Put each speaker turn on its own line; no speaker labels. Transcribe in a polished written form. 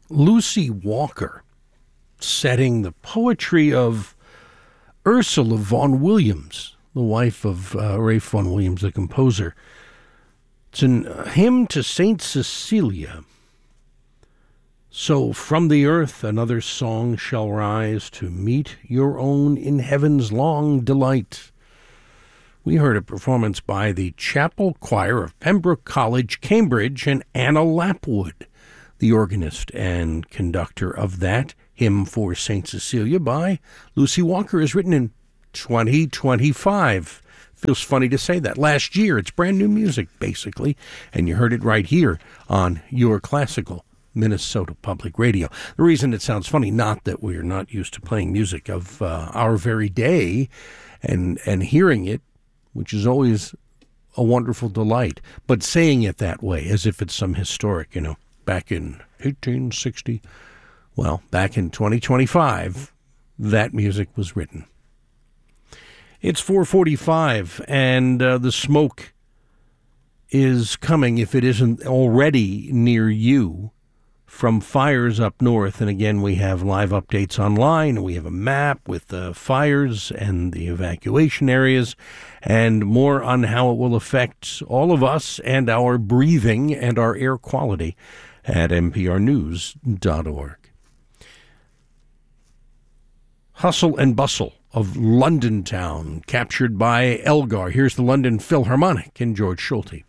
Lucy Walker, setting the poetry of Ursula Vaughan Williams, the wife of Ralph Vaughan Williams, the composer. It's a hymn to Saint Cecilia. So from the earth another song shall rise to meet your own in heaven's long delight. We heard a performance by the Chapel Choir of Pembroke College, Cambridge, and Anna Lapwood, the organist and conductor of that hymn for St. Cecilia by Lucy Walker, is written in 2025. Feels funny to say that. Last year, it's brand new music, basically, and you heard it right here on your classical Minnesota Public Radio. The reason it sounds funny, not that we're not used to playing music of our very day and hearing it, which is always a wonderful delight, but saying it that way as if it's some historic, back in 1860. Well, back in 2025, that music was written. It's 4:45, and the smoke is coming, if it isn't already near you, from fires up north. And again, we have live updates online, and we have a map with the fires and the evacuation areas, and more on how it will affect all of us and our breathing and our air quality at nprnews.org. Hustle and bustle of London town, captured by Elgar. Here's the London Philharmonic and George Schulte.